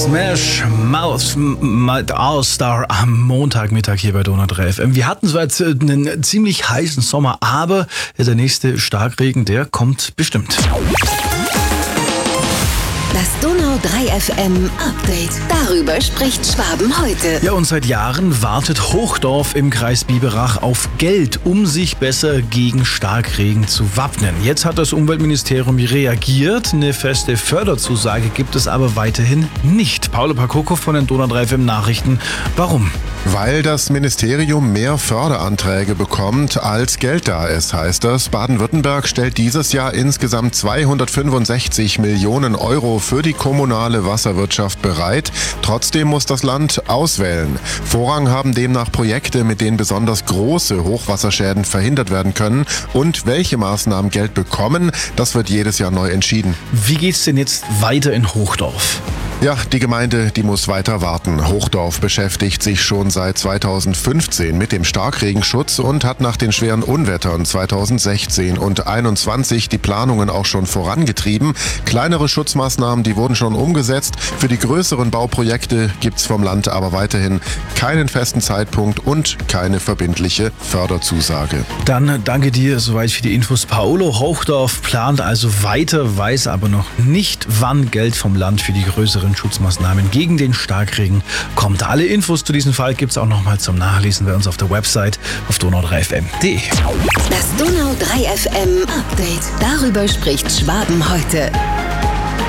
Smash Mouth mit All-Star am Montagmittag hier bei Donau 3 FM. Wir hatten zwar jetzt einen ziemlich heißen Sommer, aber der nächste Starkregen, der kommt bestimmt. Das Donau 3 FM Update. Darüber spricht Schwaben heute. Ja, und seit Jahren wartet Hochdorf im Kreis Biberach auf Geld, um sich besser gegen Starkregen zu wappnen. Jetzt hat das Umweltministerium reagiert. Eine feste Förderzusage gibt es aber weiterhin nicht. Paolo Pakoko von den Donau 3 FM Nachrichten. Warum? Weil das Ministerium mehr Förderanträge bekommt, als Geld da ist, heißt das. Baden-Württemberg stellt dieses Jahr insgesamt 265 Millionen Euro für die kommunale Wasserwirtschaft bereit. Trotzdem muss das Land auswählen. Vorrang haben demnach Projekte, mit denen besonders große Hochwasserschäden verhindert werden können. Und welche Maßnahmen Geld bekommen, das wird jedes Jahr neu entschieden. Wie geht's denn jetzt weiter in Hochdorf? Ja, die Gemeinde, die muss weiter warten. Hochdorf beschäftigt sich schon seit 2015 mit dem Starkregenschutz und hat nach den schweren Unwettern 2016 und 2021 die Planungen auch schon vorangetrieben. Kleinere Schutzmaßnahmen, die wurden schon umgesetzt. Für die größeren Bauprojekte gibt's vom Land aber weiterhin keinen festen Zeitpunkt und keine verbindliche Förderzusage. Dann danke dir soweit für die Infos. Paolo. Hochdorf plant also weiter, weiß aber noch nicht, wann Geld vom Land für die größeren Schutzmaßnahmen gegen den Starkregen kommt. Alle Infos zu diesem Fall gibt es auch nochmal zum Nachlesen bei uns auf der Website auf donau3fm.de. Das Donau 3 FM Update. Darüber spricht Schwaben heute.